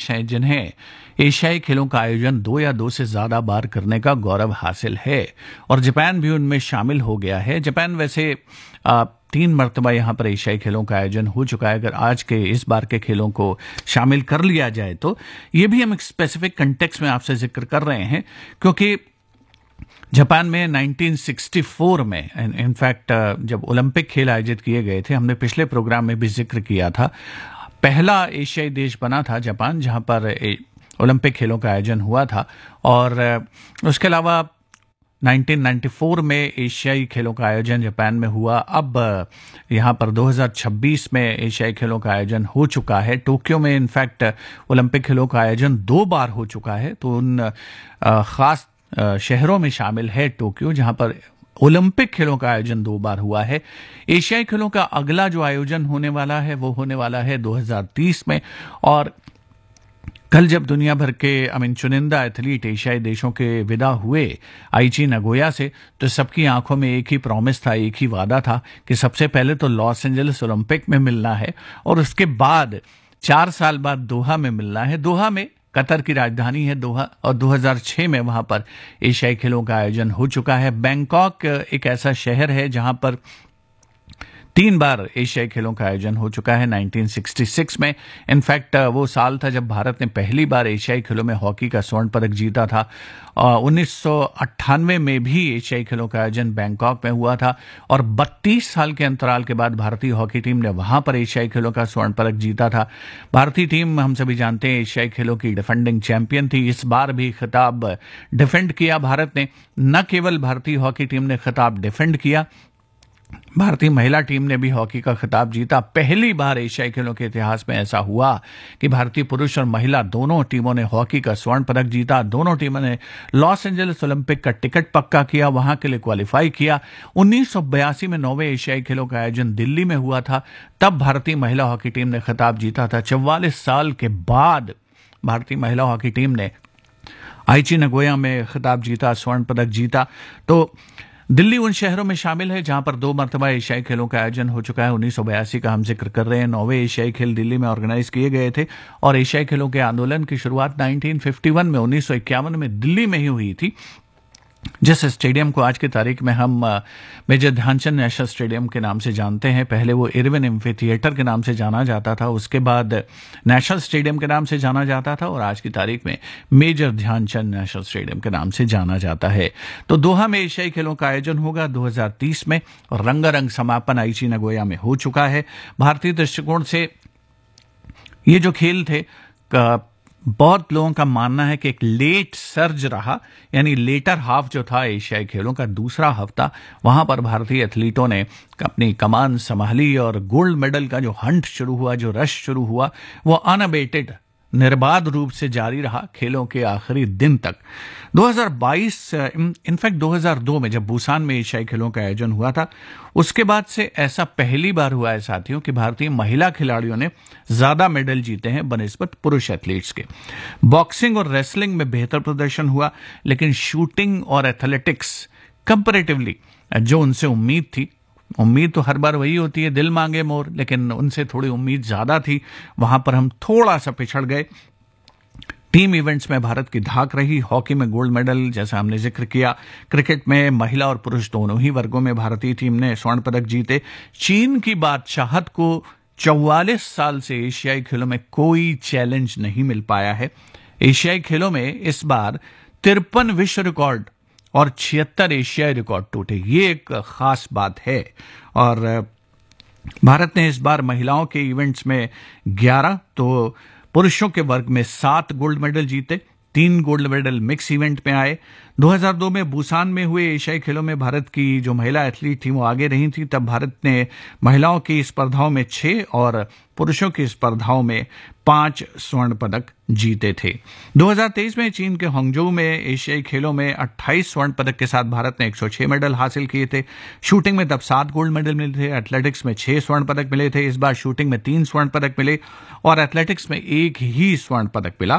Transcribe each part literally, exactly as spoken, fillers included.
हैं जिन्हें एशियाई खेलों का आयोजन दो या दो से ज्यादा बार करने का गौरव हासिल है और जापान भी उनमें शामिल हो गया है। जापान वैसे आ, तीन मरतबा यहाँ पर एशियाई खेलों का आयोजन हो चुका है। अगर आज के इस बार के खेलों को शामिल कर लिया जाए तो ये भी हम एक स्पेसिफिक कंटेक्स्ट में आपसे जिक्र कर रहे हैं, क्योंकि जापान में उन्नीस सौ चौंसठ में इनफैक्ट जब ओलंपिक खेल आयोजित किए गए थे, हमने पिछले प्रोग्राम में भी जिक्र किया था, पहला एशियाई देश बना था जापान जहां पर ओलंपिक खेलों का आयोजन हुआ था। और उसके अलावा उन्नीस सौ चौरानवे में एशियाई खेलों का आयोजन जापान में हुआ। अब यहां पर दो हज़ार छब्बीस में एशियाई खेलों का आयोजन हो चुका है। टोक्यो में इनफैक्ट ओलंपिक खेलों का आयोजन दो बार हो चुका है, तो उन खास शहरों में शामिल है टोक्यो जहां पर ओलंपिक खेलों का आयोजन दो बार हुआ है। एशियाई खेलों का अगला जो आयोजन होने वाला है वो होने वाला है दो हज़ार तीस में। और कल जब दुनिया भर के आई मीन चुनिंदा एथलीट एशियाई देशों के विदा हुए आईची नगोया से, तो सबकी आंखों में एक ही प्रॉमिस था, एक ही वादा था कि सबसे पहले तो लॉस एंजलिस ओलंपिक में मिलना है और उसके बाद चार साल बाद दोहा में मिलना है। दोहा में कतर की राजधानी है दोहा, और दो हज़ार छह में वहां पर एशियाई खेलों का आयोजन हो चुका है। बैंकॉक एक ऐसा शहर है जहां पर तीन बार एशियाई खेलों का आयोजन हो चुका है। उन्नीस सौ छियासठ में इनफैक्ट वो साल था जब भारत ने पहली बार एशियाई खेलों में हॉकी का स्वर्ण पदक जीता था। उन्नीस सौ अट्ठानवे में भी एशियाई खेलों का आयोजन बैंकॉक में हुआ था और बत्तीस साल के अंतराल के बाद भारतीय हॉकी टीम ने वहां पर एशियाई खेलों का स्वर्ण पदक जीता था। भारतीय टीम हम सभी जानते हैं एशियाई खेलों की डिफेंडिंग चैंपियन थी। इस बार भी खिताब डिफेंड किया भारत ने। न केवल भारतीय हॉकी टीम ने खिताब डिफेंड किया, भारतीय महिला टीम ने भी हॉकी का खिताब जीता। पहली बार एशियाई खेलों के इतिहास में ऐसा हुआ कि भारतीय पुरुष और महिला दोनों टीमों ने हॉकी का स्वर्ण पदक जीता। दोनों टीमों ने लॉस एंजलिस ओलंपिक का टिकट पक्का किया, वहां के लिए क्वालिफाई किया। उन्नीस सौ बयासी में नौवें एशियाई खेलों का आयोजन दिल्ली में हुआ था, तब भारतीय महिला हॉकी टीम ने खिताब जीता था। चौवालीस साल के बाद भारतीय महिला हॉकी टीम ने आईची नगोया में खिताब जीता, स्वर्ण पदक जीता। तो दिल्ली उन शहरों में शामिल है जहां पर दो मरतबा एशियाई खेलों का आयोजन हो चुका है। उन्नीस सौ बयासी का हम जिक्र कर रहे हैं। नौवे एशियाई खेल दिल्ली में ऑर्गेनाइज किए गए थे और एशियाई खेलों के आंदोलन की शुरुआत उन्नीस सौ इक्यावन में उन्नीस सौ इक्यावन में दिल्ली में ही हुई थी, जिस स्टेडियम को आज की तारीख में हम मेजर ध्यानचंद नेशनल स्टेडियम के नाम से जानते हैं। पहले वो इरविन एम्फी थिएटर के नाम से जाना जाता था, उसके बाद नेशनल स्टेडियम के नाम से जाना जाता था और आज की तारीख में मेजर ध्यानचंद नेशनल स्टेडियम के नाम से जाना जाता है। तो दोहा में एशियाई खेलों का आयोजन होगा दो हज़ार तीस में और रंगारंग समापन आईची नगोया में हो चुका है। भारतीय दृष्टिकोण से ये जो खेल थे, बहुत लोगों का मानना है कि एक लेट सर्ज रहा, यानी लेटर हाफ जो था एशियाई खेलों का दूसरा हफ्ता, वहां पर भारतीय एथलीटों ने अपनी कमान संभाली और गोल्ड मेडल का जो हंट शुरू हुआ, जो रश शुरू हुआ, वो अनअबेटेड निर्बाध रूप से जारी रहा खेलों के आखिरी दिन तक। दो हज़ार बाईस इनफैक्ट दो हज़ार दो में जब बुसान में एशियाई खेलों का आयोजन हुआ था, उसके बाद से ऐसा पहली बार हुआ है साथियों कि भारतीय महिला खिलाड़ियों ने ज्यादा मेडल जीते हैं बनिस्बत पुरुष एथलीट्स के। बॉक्सिंग और रेसलिंग में बेहतर प्रदर्शन हुआ, लेकिन शूटिंग और एथलेटिक्स कंपैरेटिवली जो उनसे उम्मीद थी, उम्मीद तो हर बार वही होती है, दिल मांगे मोर, लेकिन उनसे थोड़ी उम्मीद ज्यादा थी, वहां पर हम थोड़ा सा पिछड़ गए। टीम इवेंट्स में भारत की धाक रही। हॉकी में गोल्ड मेडल जैसा हमने जिक्र किया। क्रिकेट में महिला और पुरुष दोनों ही वर्गों में भारतीय टीम ने स्वर्ण पदक जीते। चीन की बादशाहत को चौवालीस साल से एशियाई खेलों में कोई चैलेंज नहीं मिल पाया है। एशियाई खेलों में इस बार तिरपन विश्व रिकॉर्ड और छिहत्तर एशियाई रिकॉर्ड टूटे, ये एक खास बात है। और भारत ने इस बार महिलाओं के इवेंट्स में ग्यारह, तो पुरुषों के वर्ग में सात गोल्ड मेडल जीते। तीन गोल्ड मेडल मिक्स इवेंट में आए। दो हज़ार दो में बुसान में हुए एशियाई खेलों में भारत की जो महिला एथलीट थी वो आगे रही थी। तब भारत ने महिलाओं की स्पर्धाओं में छह और पुरुषों की स्पर्धाओं में पांच स्वर्ण पदक जीते थे। दो हज़ार तेईस में चीन के हांगझोउ में एशियाई खेलों में अट्ठाईस स्वर्ण पदक के साथ भारत ने एक सौ छह मेडल हासिल किए थे। शूटिंग में तब सात गोल्ड मेडल मिले थे। एथलेटिक्स में छह स्वर्ण पदक मिले थे। इस बार शूटिंग में तीन स्वर्ण पदक मिले और एथलेटिक्स में एक ही स्वर्ण पदक मिला।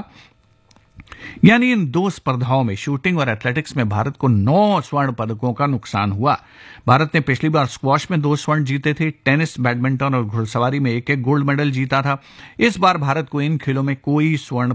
यानी इन दो स्पर्धाओं में, शूटिंग और एथलेटिक्स में, भारत को नौ स्वर्ण पदकों का नुकसान हुआ। भारत ने पिछली बार स्क्वॉश में दो स्वर्ण जीते थे। टेनिस, बैडमिंटन और घुड़सवारी में एक एक गोल्ड मेडल जीता था। इस बार भारत को इन खेलों में कोई स्वर्ण